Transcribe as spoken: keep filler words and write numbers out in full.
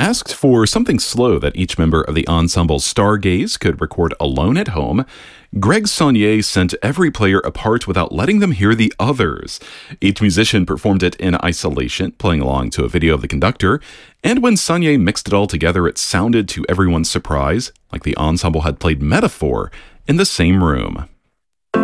asked for something slow that each member of the ensemble Stargaze could record alone at home, Greg Saunier sent every player apart without letting them hear the others. Each musician performed it in isolation, playing along to a video of the conductor, and when Saunier mixed it all together, it sounded, to everyone's surprise, like the ensemble had played Metaphor in the same room.